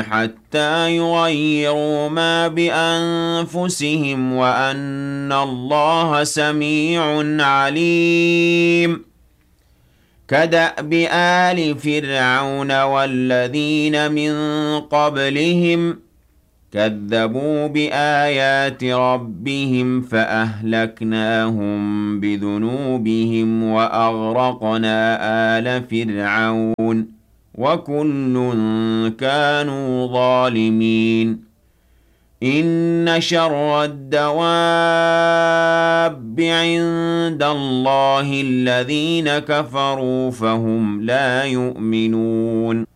حتى يغيروا ما بأنفسهم وأن الله سميع عليم كدأب آل فرعون والذين من قبلهم كذبوا بآيات ربهم فأهلكناهم بذنوبهم وأغرقنا آل فرعون وكل كانوا ظالمين إن شر الدواب عند الله الذين كفروا فهم لا يؤمنون